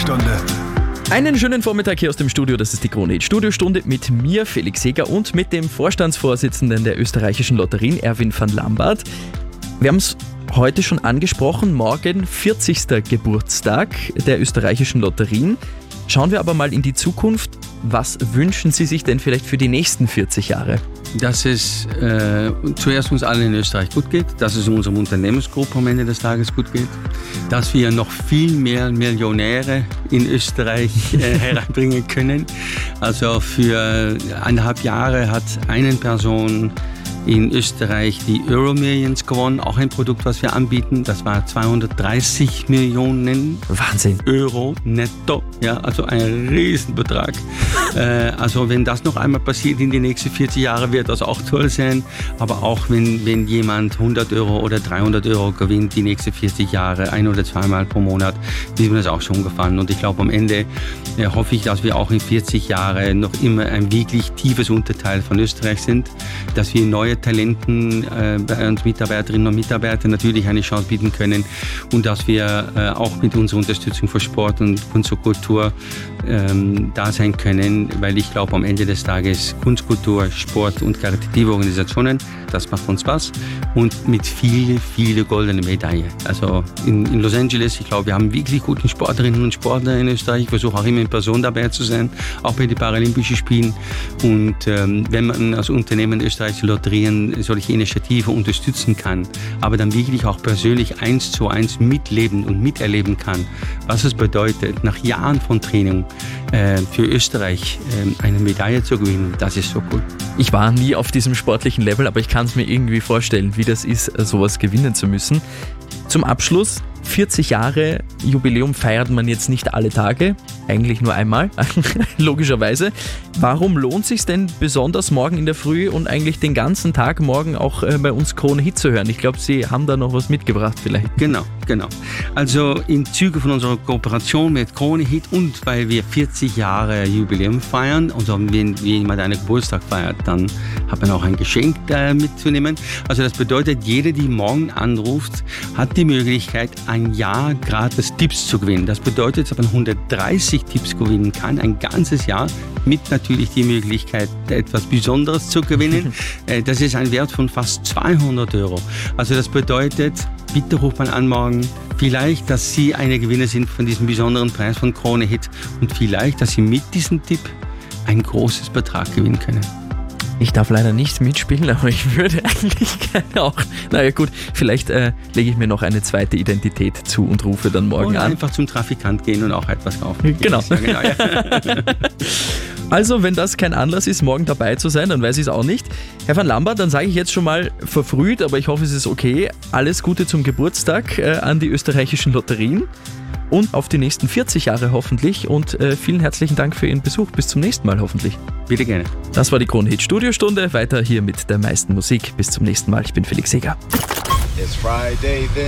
Studiostunde. Einen schönen Vormittag hier aus dem Studio, das ist die Krone Hit Studiostunde mit mir, Felix Seger, und mit dem Vorstandsvorsitzenden der österreichischen Lotterien, Erwin van Lambart. Wir haben es heute schon angesprochen, morgen 40. Geburtstag der österreichischen Lotterien. Schauen wir aber mal in die Zukunft. Was wünschen Sie sich denn vielleicht für die nächsten 40 Jahre? Dass es zuerst uns allen in Österreich gut geht, dass es unserem Unternehmensgruppe am Ende des Tages gut geht, dass wir noch viel mehr Millionäre in Österreich hereinbringen können. Also für 1,5 Jahre hat eine Person in Österreich die Euro-Millions gewonnen, auch ein Produkt, was wir anbieten. Das war 230 Millionen Wahnsinn. Euro netto, ja, also ein Riesenbetrag. Also wenn das noch einmal passiert in die nächsten 40 Jahre, wird das auch toll sein. Aber auch wenn jemand 100 Euro oder 300 Euro gewinnt, die nächsten 40 Jahre, ein- oder zweimal pro Monat, ist mir das auch schon gefallen. Und ich glaube, am Ende hoffe ich, dass wir auch in 40 Jahren noch immer ein wirklich tiefes Unterteil von Österreich sind, dass wir neue Talenten bei uns Mitarbeiterinnen und Mitarbeitern natürlich eine Chance bieten können und dass wir auch mit unserer Unterstützung für Sport und Kunst und Kultur da sein können, weil ich glaube, am Ende des Tages Kunst, Kultur, Sport und karitative Organisationen, das macht uns Spaß und mit viele goldene Medaillen. Also in Los Angeles, ich glaube, wir haben wirklich gute Sportlerinnen und Sportler in Österreich. Ich versuche auch immer in Person dabei zu sein, auch bei den Paralympischen Spielen. Und wenn man als Unternehmen österreichische Lotterien solche Initiativen unterstützen kann, aber dann wirklich auch persönlich 1:1 mitleben und miterleben kann, was es bedeutet, nach Jahren von Training für Österreich eine Medaille zu gewinnen, das ist so cool. Ich war nie auf diesem sportlichen Level, aber ich kann es mir irgendwie vorstellen, wie das ist, sowas gewinnen zu müssen. Zum Abschluss, 40 Jahre Jubiläum feiert man jetzt nicht alle Tage, eigentlich nur einmal, logischerweise. Warum lohnt es sich denn besonders morgen in der Früh und eigentlich den ganzen Tag morgen auch bei uns Krone Hit zu hören? Ich glaube, Sie haben da noch was mitgebracht vielleicht. Genau. Also im Zuge von unserer Kooperation mit Krone Hit und weil wir 40 Jahre Jubiläum feiern, also wenn jemand einen Geburtstag feiert, dann hat man auch ein Geschenk mitzunehmen. Also das bedeutet, jeder, die morgen anruft, hat die Möglichkeit, ein Jahr gratis Tipps zu gewinnen. Das bedeutet, dass man 130 Tipps gewinnen kann, ein ganzes Jahr, mit natürlich die Möglichkeit, etwas Besonderes zu gewinnen. Das ist ein Wert von fast 200 Euro. Also das bedeutet, bitte ruft man an morgen, vielleicht, dass Sie eine Gewinner sind von diesem besonderen Preis von Krone Hit und vielleicht, dass Sie mit diesem Tipp ein großes Betrag gewinnen können. Ich darf leider nicht mitspielen, aber ich würde eigentlich gerne auch. Naja gut, vielleicht lege ich mir noch eine zweite Identität zu und rufe dann morgen an. Einfach zum Trafikant gehen und auch etwas kaufen. Genau. Ja. Also, wenn das kein Anlass ist, morgen dabei zu sein, dann weiß ich es auch nicht. Herr van Lambart, dann sage ich jetzt schon mal verfrüht, aber ich hoffe, es ist okay. Alles Gute zum Geburtstag an die österreichischen Lotterien und auf die nächsten 40 Jahre hoffentlich. Und vielen herzlichen Dank für Ihren Besuch. Bis zum nächsten Mal hoffentlich. Bitte gerne. Das war die Krone Hit Studiostunde. Weiter hier mit der meisten Musik. Bis zum nächsten Mal. Ich bin Felix Seger. It's Friday then.